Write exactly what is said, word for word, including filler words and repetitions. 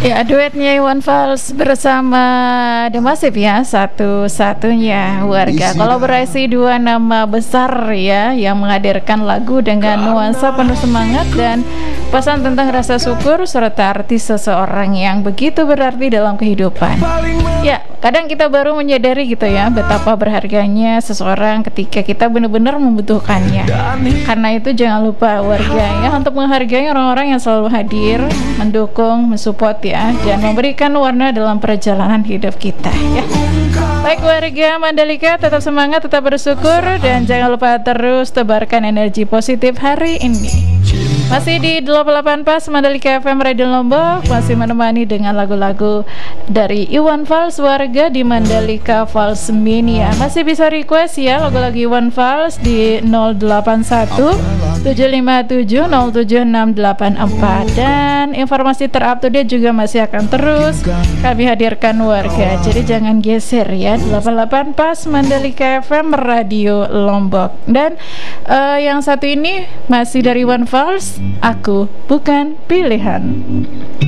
Ya, duetnya Iwan Fals bersama The Massive ya, satu-satunya warga kolaborasi dua nama besar ya, yang menghadirkan lagu dengan nuansa penuh semangat dan pesan tentang rasa syukur serta arti seseorang yang begitu berarti dalam kehidupan. Ya, kadang kita baru menyadari gitu ya betapa berharganya seseorang ketika kita benar-benar membutuhkannya. Karena itu jangan lupa warga ya untuk menghargai orang-orang yang selalu hadir, mendukung, mensupport ya, dan memberikan warna dalam perjalanan hidup kita ya. Baik warga Mandalika, tetap semangat, tetap bersyukur, dan jangan lupa terus tebarkan energi positif hari ini. Masih di delapan puluh delapan Pas Mandalika F M Radio Lombok, masih menemani dengan lagu-lagu dari Iwan Fals warga di Mandalika Fals Mania. Masih bisa request ya lagu-lagu Iwan Fals di nol delapan satu tujuh lima tujuh nol tujuh enam delapan empat, dan informasi terupdate juga masih akan terus kami hadirkan warga. Jadi jangan geser ya, delapan puluh delapan Pas Mandalika F M Radio Lombok. Dan uh, yang satu ini masih dari Iwan Fals, Aku Bukan Pilihan.